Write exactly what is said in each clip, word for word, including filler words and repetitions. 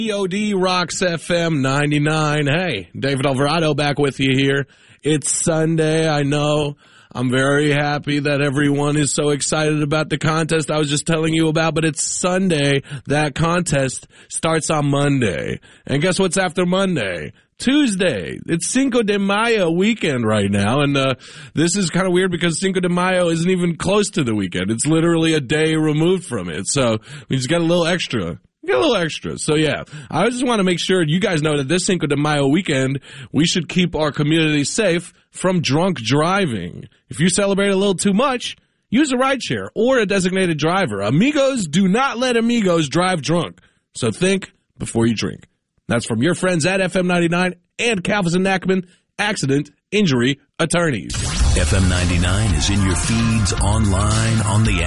P O D Rocks F M ninety-nine. Hey, David Alvarado back with you here. It's Sunday, I know. I'm very happy that everyone is so excited about the contest I was just telling you about, but it's Sunday. That contest starts on Monday. And guess what's after Monday? Tuesday. It's Cinco de Mayo weekend right now, and uh, this is kind of weird because Cinco de Mayo isn't even close to the weekend. It's literally a day removed from it, so we just got a little extra. Get a little extra. So, yeah, I just want to make sure you guys know that this Cinco de Mayo weekend, we should keep our community safe from drunk driving. If you celebrate a little too much, use a rideshare or a designated driver. Amigos, do not let amigos drive drunk. So think before you drink. That's from your friends at F M ninety-nine and Calvis and Nackman, accident injury attorneys. F M ninety-nine is in your feeds, online, on the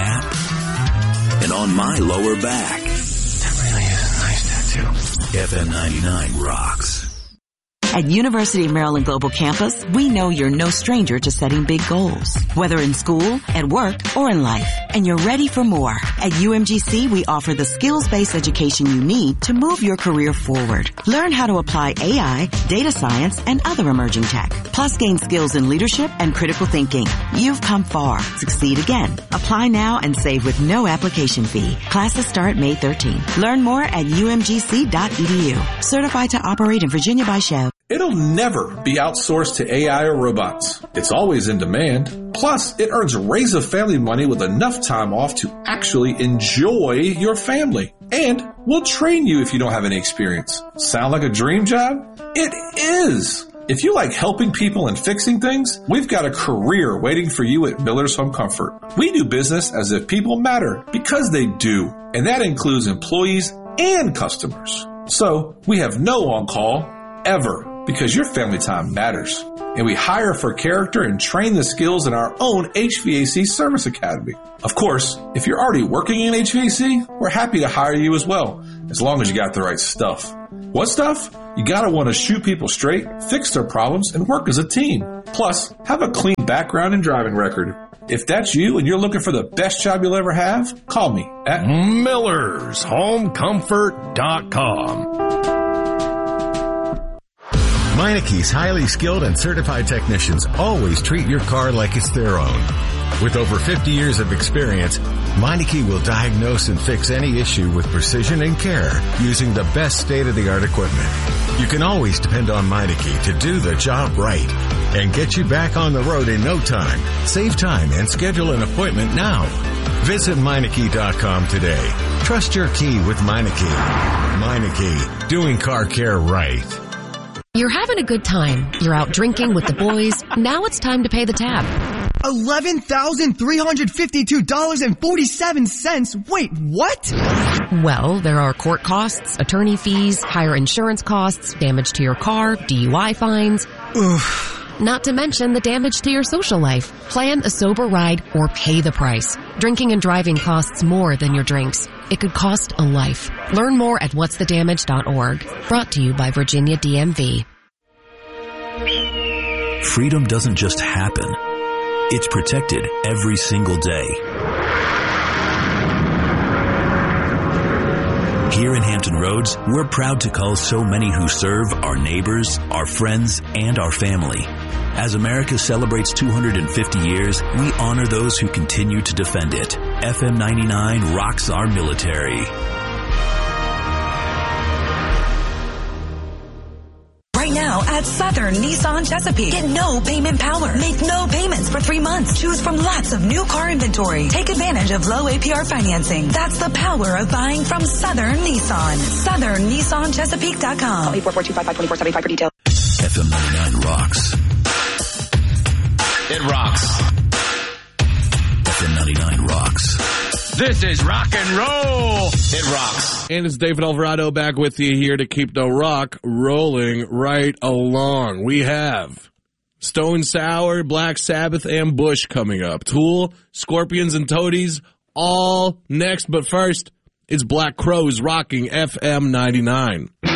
app, and on my lower back. That really is a nice tattoo. F M ninety-nine rocks. At University of Maryland Global Campus, we know you're no stranger to setting big goals, whether in school, at work, or in life. And you're ready for more. At U M G C, we offer the skills-based education you need to move your career forward. Learn how to apply A I, data science, and other emerging tech. Plus, gain skills in leadership and critical thinking. You've come far. Succeed again. Apply now and save with no application fee. Classes start May thirteenth. Learn more at U M G C dot E D U. Certified to operate in Virginia by Chev. It'll never be outsourced to A I or robots. It's always in demand. Plus, it earns raise of family money with enough time off to actually enjoy your family. And we'll train you if you don't have any experience. Sound like a dream job? It is! If you like helping people and fixing things, we've got a career waiting for you at Miller's Home Comfort. We do business as if people matter, because they do. And that includes employees and customers. So, we have no on-call, ever. Because your family time matters. And we hire for character and train the skills in our own H V A C Service Academy. Of course, if you're already working in H V A C, we're happy to hire you as well, as long as you got the right stuff. What stuff? You gotta want to shoot people straight, fix their problems, and work as a team. Plus, have a clean background and driving record. If that's you and you're looking for the best job you'll ever have, call me at Millers Home Comfort dot com. Meineke's highly skilled and certified technicians always treat your car like it's their own. With over fifty years of experience, Meineke will diagnose and fix any issue with precision and care using the best state-of-the-art equipment. You can always depend on Meineke to do the job right and get you back on the road in no time. Save time and schedule an appointment now. Visit Meineke dot com today. Trust your key with Meineke. Meineke, doing car care right. You're having a good time. You're out drinking with the boys. Now it's time to pay the tab. eleven thousand three hundred fifty-two dollars and forty-seven cents. Wait, what? Well, there are court costs, attorney fees, higher insurance costs, damage to your car, D U I fines. Oof. Not to mention the damage to your social life. Plan a sober ride or pay the price. Drinking and driving costs more than your drinks. It could cost a life. Learn more at what's the damage dot org. Brought to you by Virginia D M V. Freedom doesn't just happen. It's protected every single day. Here in Hampton Roads, we're proud to call so many who serve our neighbors, our friends, and our family. As America celebrates two hundred fifty years, we honor those who continue to defend it. F M ninety-nine rocks our military. Right now at Southern Nissan Chesapeake. Get no payment power. Make no payments for three months. Choose from lots of new car inventory. Take advantage of low A P R financing. That's the power of buying from Southern Nissan. Southern Nissan Chesapeake dot com. eight four four two five five two four seven five for details. F M ninety-nine rocks. It rocks. F M ninety-nine rocks. This is rock and roll. It rocks. And it's David Alvarado back with you here to keep the rock rolling right along. We have Stone Sour, Black Sabbath, and Bush coming up. Tool, Scorpions, and Toadies all next. But first, it's Black Crowes rocking F M ninety-nine.